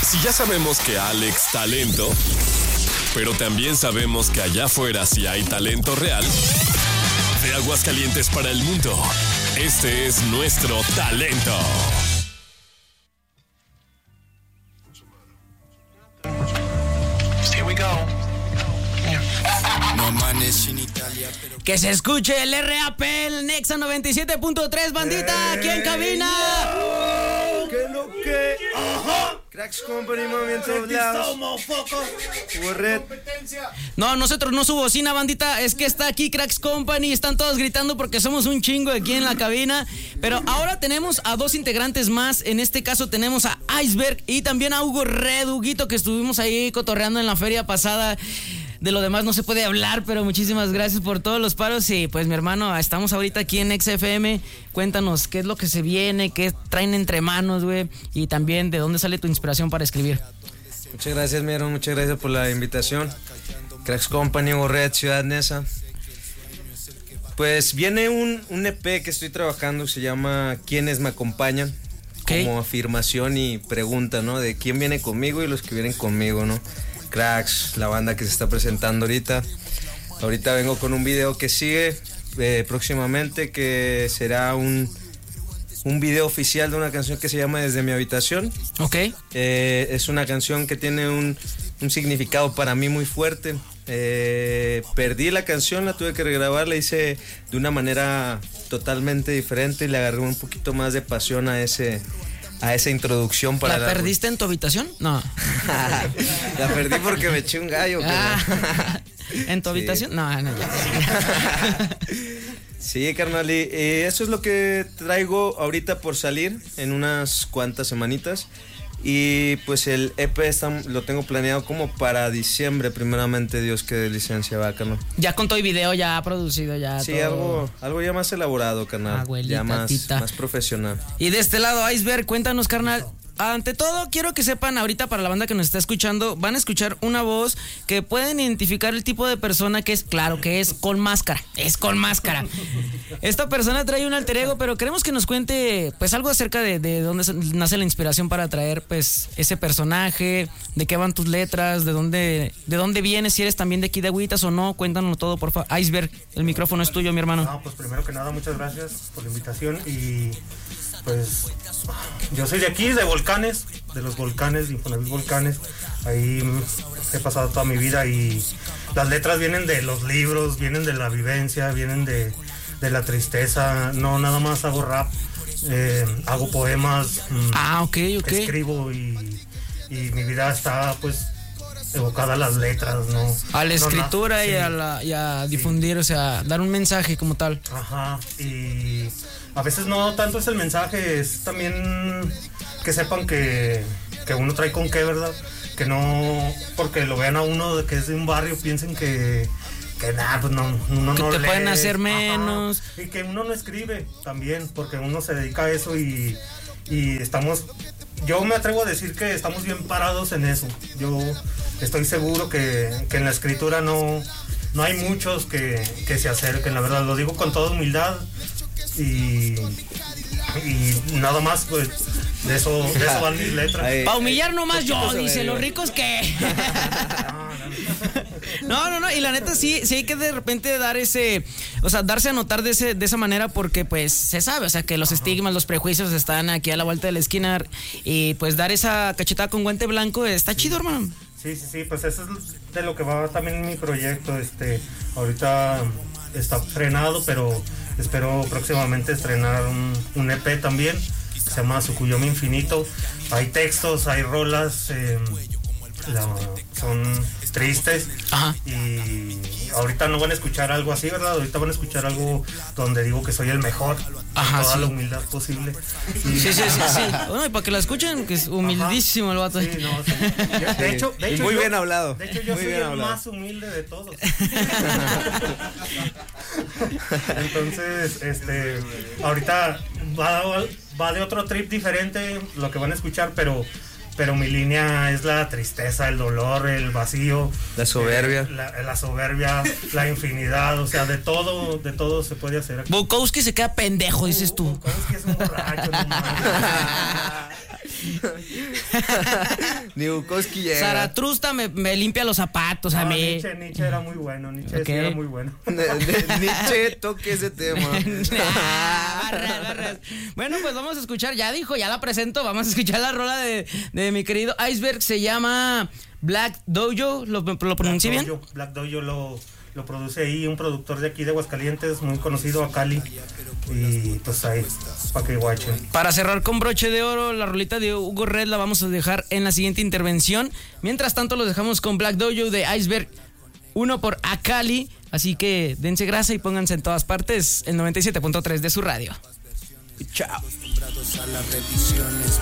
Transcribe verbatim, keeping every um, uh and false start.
si ya sabemos que Alex talento, pero también sabemos que allá afuera sí hay talento real. De Aguascalientes para el mundo, este es nuestro talento. Here we go. No amanecí en Italia, pero... Que se escuche el R A P, el Nexa noventa y siete punto tres, bandita, aquí en cabina. ¿Qué lo que? Ajá. Cracks Company, mami, en todos lados. No, nosotros no su bocina, bandita, es que está aquí Cracks Company, están todos gritando porque somos un chingo aquí en la cabina. Pero ahora tenemos a dos integrantes más, en este caso tenemos a Iceberg y también a Hugo Red, Huguito, que estuvimos ahí cotorreando en la feria pasada. De lo demás no se puede hablar, pero muchísimas gracias por todos los paros. Y pues mi hermano, estamos ahorita aquí en X F M. Cuéntanos qué es lo que se viene, qué traen entre manos, güey. Y también de dónde sale tu inspiración para escribir. Muchas gracias, mi hermano, muchas gracias por la invitación. Cracks Company, Hugo Red, Ciudad Neza. Pues viene un, un E P que estoy trabajando, se llama ¿Quiénes me acompañan? Okay. Como afirmación y pregunta, ¿no? De quién viene conmigo y los que vienen conmigo, ¿no? Cracks, la banda que se está presentando ahorita. Ahorita vengo con un video que sigue eh, próximamente, que será un, un video oficial de una canción que se llama Desde mi habitación. Ok. Eh, es una canción que tiene un, un significado para mí muy fuerte. Eh, perdí la canción, la tuve que regrabar, la hice de una manera totalmente diferente y le agarré un poquito más de pasión a ese... a esa introducción para ¿La la... perdiste en tu habitación? No. La perdí porque me eché un gallo. Ah, ¿en tu Sí. habitación? No, no, ya. Sí, carnal, y, y eso es lo que traigo ahorita por salir en unas cuantas semanitas. Y pues el E P está, lo tengo planeado como para diciembre, primeramente Dios que dé licencia, va, carnal. Ya con todo el video ya producido, ya Sí, todo. algo, algo ya más elaborado, carnal. Abuelita, ya más, tita. más profesional. Y de este lado, Iceberg, cuéntanos, carnal. Ante todo, quiero que sepan ahorita, para la banda que nos está escuchando, van a escuchar una voz que pueden identificar el tipo de persona que es. Claro que es con máscara, es con máscara. Esta persona trae un alter ego, pero queremos que nos cuente pues algo acerca de, de dónde nace la inspiración para traer pues ese personaje, de qué van tus letras, de dónde de dónde vienes, si eres también de aquí de Agüitas o no. Cuéntanos todo, por favor. Iceberg, el micrófono es tuyo, mi hermano. No, pues primero que nada, muchas gracias por la invitación y pues yo soy de aquí, de Volcanes, de los Volcanes, de Infonavit Volcanes. Ahí he pasado toda mi vida y las letras vienen de los libros, vienen de la vivencia, vienen de, de la tristeza. No, nada más hago rap, eh, hago poemas, Ah, ok, ok. escribo y, y mi vida está pues evocada a las letras, ¿no? A la escritura No, no, y, sí. a la, y a difundir, o sea, dar un mensaje como tal. Ajá, y a veces no tanto es el mensaje, es también que sepan que, que uno trae con qué, ¿verdad? Que no, porque lo vean a uno de que es de un barrio, piensen que, que nada, pues no, uno Que no te lee. pueden hacer Ajá, menos. y que uno no escribe también, porque uno se dedica a eso y, y estamos, yo me atrevo a decir que estamos bien parados en eso. Yo estoy seguro que, que en la escritura no, no hay muchos que, que se acerquen, la verdad, lo digo con toda humildad. Y, y nada más, pues, de eso, de eso van mis letras. Ay, Para humillar nomás yo, poquito dice, soberbio. los ricos que... No, no, no, y la neta sí, sí hay que de repente dar ese, o sea, darse a notar de ese, de esa manera porque pues se sabe, o sea, que los estigmas, los prejuicios están aquí a la vuelta de la esquina y pues dar esa cachetada con guante blanco está chido, hermano. Sí, sí, sí, pues eso es de lo que va también mi proyecto. Este, ahorita está frenado, pero espero próximamente estrenar un, un E P también, que se llama Sukuyomi Infinito. Hay textos, hay rolas, eh, la, son tristes. Ajá. Y ahorita no van a escuchar algo así, ¿verdad? Ahorita van a escuchar algo donde digo que soy el mejor, Ajá, con toda sí. la humildad posible. Y- Sí, sí, sí, sí. Bueno, y para que la escuchen, que es humildísimo el vato. Sí, no, sí. De, de hecho, de Y hecho muy yo- bien hablado. De hecho, yo Muy soy bien el hablado. más humilde de todos. Entonces, este, ahorita va, va de otro trip diferente lo que van a escuchar, pero, pero mi línea es la tristeza, el dolor, el vacío, La soberbia. eh, la, la soberbia, la infinidad, o sea, de todo, de todo se puede hacer aquí. Bukowski se queda pendejo, dices tú. Bukowski es un borracho, no mames. Ni Bukowski llega. Zaratrusta me, me limpia los zapatos a No, mí. Nietzsche, Nietzsche era muy bueno, Nietzsche Ok. sí era muy bueno. Nietzsche, toque ese tema. Ah, barras, barras. Bueno, pues vamos a escuchar, ya dijo, ya la presento, vamos a escuchar la rola de, de mi querido Iceberg, se llama Black Dojo, ¿lo, lo pronuncié bien? Dojo, Black Dojo lo, lo produce ahí un productor de aquí de Aguascalientes, muy conocido, a Cali. Y pues ahí, para que guachen. Para cerrar con broche de oro, la rolita de Hugo Red la vamos a dejar en la siguiente intervención. Mientras tanto, los dejamos con Black Dojo de Iceberg, uno por Akali. Así que dense grasa y pónganse en todas partes el noventa y siete punto tres de su radio. Chao. acostumbrados a las revisiones.